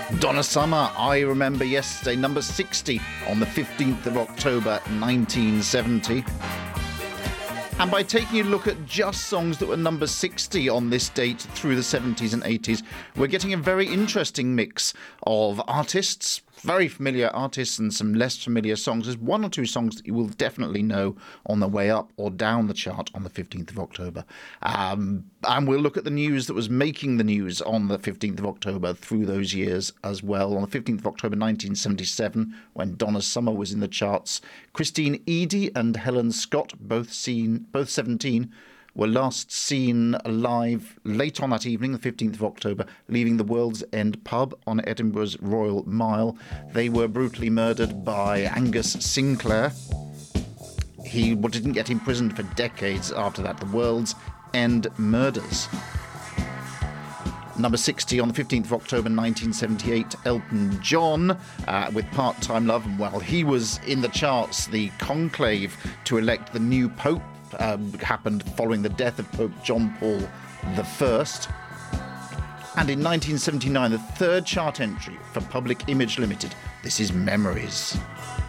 Donna Summer, I Remember Yesterday, number 60 on the 15th of October 1970. And by taking a look at just songs that were number 60 on this date through the 70s and 80s, we're getting a very interesting mix of artists, very familiar artists, and some less familiar songs. There's one or two songs that you will definitely know on the way up or down the chart on the 15th of October. And we'll look at the news that was making the news on the 15th of October through those years as well. On the 15th of October 1977, when Donna Summer was in the charts, Christine Eady and Helen Scott, both 17, were last seen alive late on that evening, the 15th of October, leaving the World's End pub on Edinburgh's Royal Mile. They were brutally murdered by Angus Sinclair. He didn't get imprisoned for decades after that. The World's End Murders. Number 60 on the 15th of October 1978, Elton John with Part-Time Love. And while he was in the charts, the conclave to elect the new Pope happened following the death of Pope John Paul I. And in 1979, the third chart entry for Public Image Limited, this is Memories.